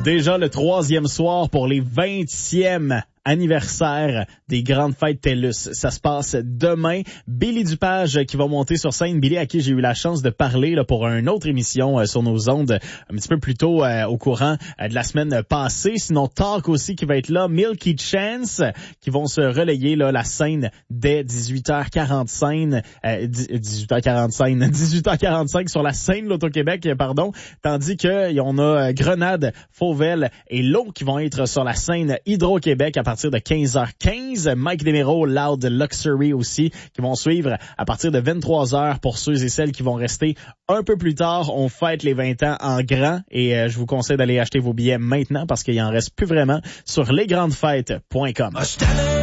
Déjà le 3e soir pour les 20e anniversaire des grandes fêtes TELUS. Ça se passe demain. Billy Dupage qui va monter sur scène. Billy à qui j'ai eu la chance de parler là, pour une autre émission sur nos ondes un petit peu plus tôt au courant de la semaine passée. Sinon, Talk aussi qui va être là. Milky Chance qui vont se relayer là, la scène dès 18h45 sur la scène l'Auto-Québec, pardon. Tandis que on a Grenade, Fauvel et L'eau qui vont être sur la scène Hydro-Québec à partir de 15h15. Mike Desmero, Loud Luxury aussi, qui vont suivre à partir de 23h pour ceux et celles qui vont rester un peu plus tard. On fête les 20 ans en grand et je vous conseille d'aller acheter vos billets maintenant parce qu'il en reste plus vraiment sur lesgrandesfêtes.com.